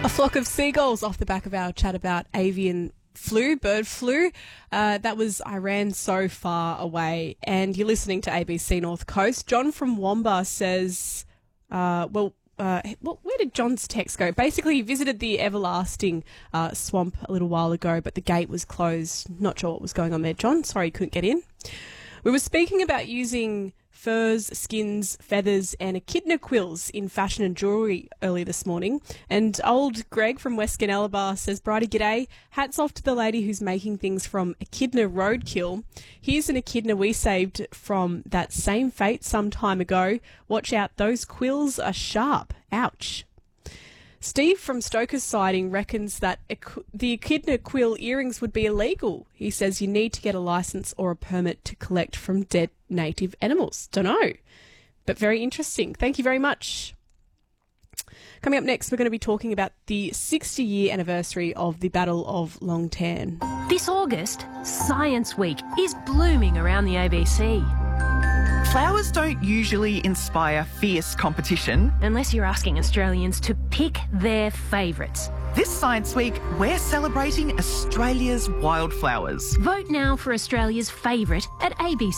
A flock of seagulls off the back of our chat about avian flu, bird flu. That was Iran so far away. And you're listening to ABC North Coast. John from Wamba says, where did John's text go? Basically, he visited the everlasting swamp a little while ago, but the gate was closed. Not sure what was going on there, John. Sorry, couldn't get in. We were speaking about using furs, skins, feathers and echidna quills in fashion and jewellery early this morning. And old Greg from West Gunnellabar says, Bridie, g'day. Hats off to the lady who's making things from echidna roadkill. Here's an echidna we saved from that same fate some time ago. Watch out, those quills are sharp. Ouch. Steve from Stoker's Siding reckons that the echidna quill earrings would be illegal. He says you need to get a licence or a permit to collect from dead native animals. Don't know, but very interesting. Thank you very much. Coming up next, we're going to be talking about the 60-year anniversary of the Battle of Long Tan. This August, Science Week is blooming around the ABC. Flowers don't usually inspire fierce competition. Unless you're asking Australians to pick their favourites. This Science Week, we're celebrating Australia's wildflowers. Vote now for Australia's favourite at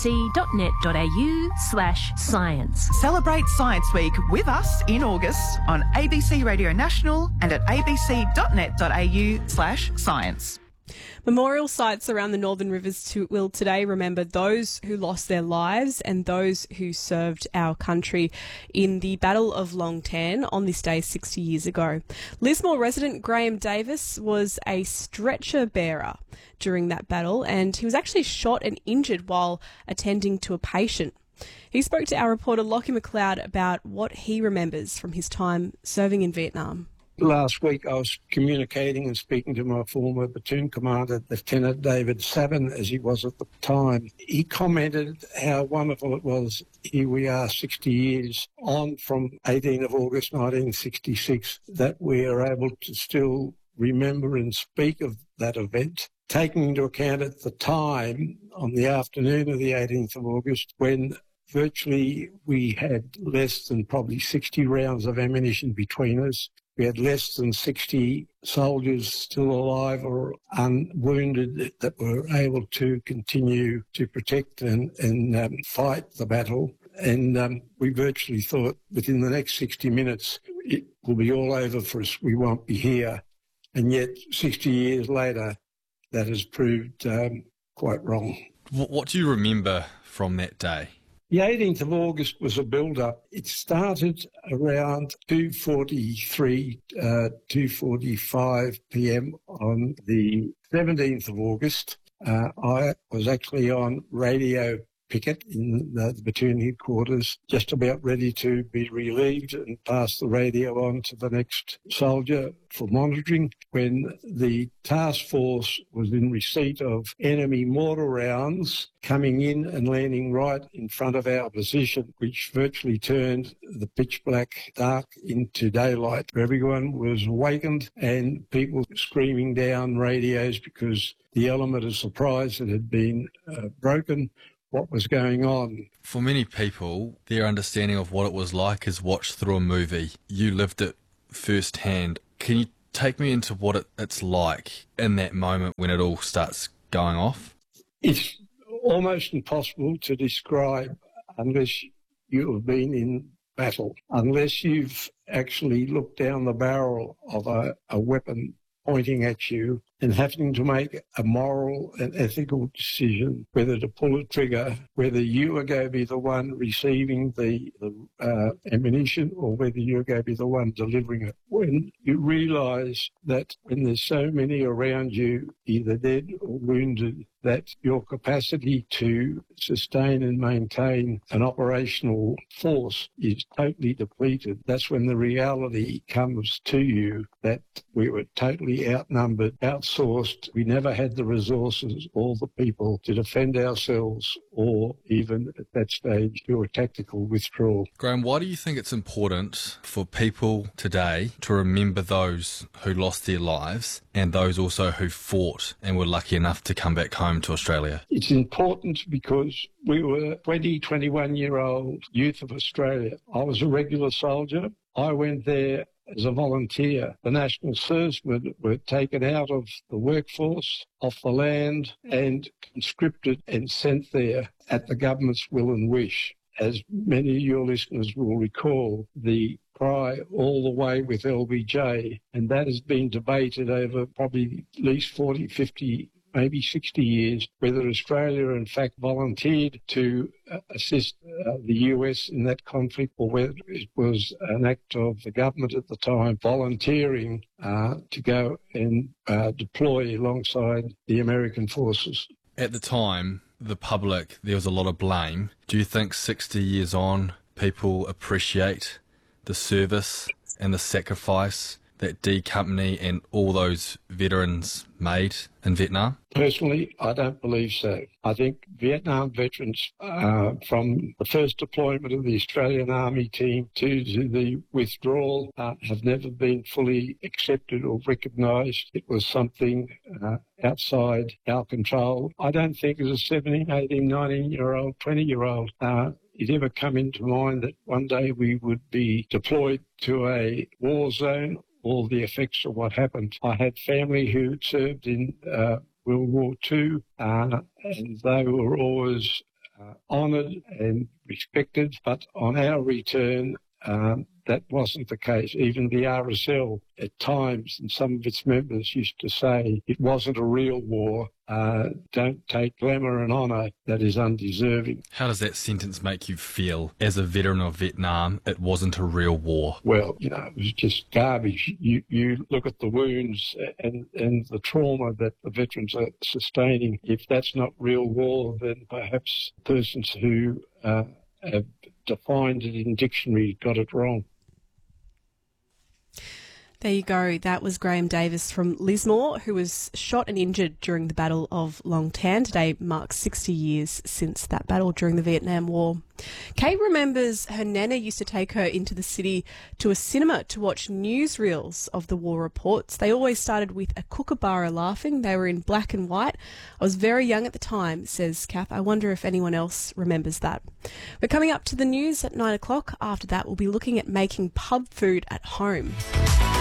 abc.net.au/science. Celebrate Science Week with us in August on ABC Radio National and at abc.net.au/science. Memorial sites around the Northern Rivers will today remember those who lost their lives and those who served our country in the Battle of Long Tan on this day 60 years ago. Lismore resident Graham Davis was a stretcher bearer during that battle, and he was actually shot and injured while attending to a patient. He spoke to our reporter Lockie McLeod about what he remembers from his time serving in Vietnam. Last week I was communicating and speaking to my former platoon commander, Lieutenant David Savin, as he was at the time. He commented how wonderful it was. Here we are 60 years on from 18th of August 1966 that we are able to still remember and speak of that event, taking into account at the time, on the afternoon of the 18th of August, when virtually we had less than probably 60 rounds of ammunition between us. We had less than 60 soldiers still alive or unwounded that were able to continue to protect and fight the battle. And we virtually thought within the next 60 minutes it will be all over for us. We won't be here. And yet 60 years later, that has proved quite wrong. What do you remember from that day? The 18th of August was a build-up. It started around 2:43, 2:45 p.m. on the 17th of August. I was actually on radio picket in the platoon headquarters, just about ready to be relieved and pass the radio on to the next soldier for monitoring, when the task force was in receipt of enemy mortar rounds coming in and landing right in front of our position, which virtually turned the pitch black dark into daylight. Everyone was awakened and people screaming down radios because the element of surprise that had been broken. What was going on. For many people, their understanding of what it was like is watched through a movie. You lived it firsthand. Can you take me into what it's like in that moment when it all starts going off? It's almost impossible to describe unless you have been in battle, unless you've actually looked down the barrel of a weapon pointing at you and having to make a moral and ethical decision whether to pull a trigger, whether you are going to be the one receiving the ammunition or whether you're going to be the one delivering it. When you realise that when there's so many around you, either dead or wounded, that your capacity to sustain and maintain an operational force is totally depleted. That's when the reality comes to you that we were totally outnumbered, outsourced. We never had the resources or the people to defend ourselves or even at that stage do a tactical withdrawal. Graham, why do you think it's important for people today to remember those who lost their lives and those also who fought and were lucky enough to come back home to Australia? It's important because we were 21-year-old youth of Australia. I was a regular soldier. I went there as a volunteer. The national servicemen were taken out of the workforce, off the land, and conscripted and sent there at the government's will and wish. As many of your listeners will recall, the cry all the way with LBJ, and that has been debated over probably at least 40, 50, maybe 60 years, whether Australia in fact volunteered to assist the US in that conflict, or whether it was an act of the government at the time volunteering to go and deploy alongside the American forces. At the time, the public, there was a lot of blame. Do you think 60 years on, people appreciate the service and the sacrifice that D Company and all those veterans made in Vietnam? Personally, I don't believe so. I think Vietnam veterans, from the first deployment of the Australian Army team to the withdrawal, have never been fully accepted or recognised. It was something outside our control. I don't think as a 17, 18, 19-year-old, 20-year-old, it ever come into mind that one day we would be deployed to a war zone or the effects of what happened. I had family who served in World War II, and they were always honoured and respected, but on our return, that wasn't the case. Even the RSL at times, and some of its members used to say it wasn't a real war. Don't take glamour and honour that is undeserving. How does that sentence make you feel as a veteran of Vietnam? It wasn't a real war. Well, it was just garbage. You look at the wounds and the trauma that the veterans are sustaining. If that's not real war, then perhaps persons who have defined it in dictionary got it wrong. There you go. That was Graham Davis from Lismore, who was shot and injured during the Battle of Long Tan. Today marks 60 years since that battle during the Vietnam War. Kate remembers her nana used to take her into the city to a cinema to watch newsreels of the war reports. They always started with a kookaburra laughing. They were in black and white. I was very young at the time, says Kath. I wonder if anyone else remembers that. We're coming up to the news at 9 o'clock. After that, we'll be looking at making pub food at home.